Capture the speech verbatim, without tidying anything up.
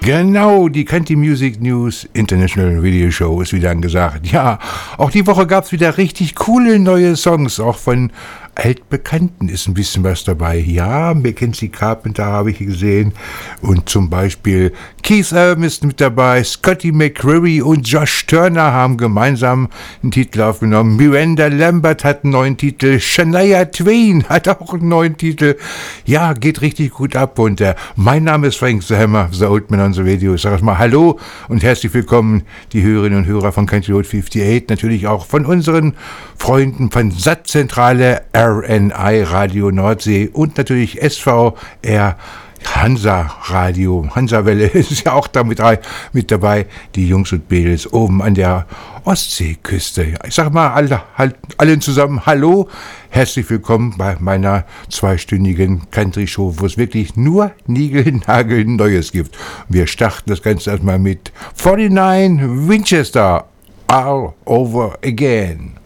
Genau, die Country Music News International Radio Show ist wieder angesagt. Ja, auch die Woche gab es wieder richtig coole neue Songs, auch von Altbekannten ist ein bisschen was dabei. Ja, Mackenzie Carpenter habe ich gesehen und zum Beispiel Keith Urban ist mit dabei, Scotty McCreery und Josh Turner haben gemeinsam einen Titel aufgenommen. Miranda Lambert hat einen neuen Titel, Shania Twain hat auch einen neuen Titel. Ja, geht richtig gut ab und äh, mein Name ist Frank the Hammer, The Old Man on the Radio. Ich sage mal Hallo und herzlich willkommen, die Hörerinnen und Hörer von Country Road achtundfünfzig, natürlich auch von unseren Freunden von Satzzentrale R N I Radio Nordsee und natürlich S V R Hansa Radio, Hansa-Welle ist ja auch da mit, mit dabei, die Jungs und Mädels oben an der Ostseeküste. Ich sag mal alle, halt, allen zusammen Hallo, herzlich willkommen bei meiner zweistündigen Country-Show, wo es wirklich nur Nigel-Nagel Neues gibt. Wir starten das Ganze erstmal mit neunundvierzig Winchester, All Over Again.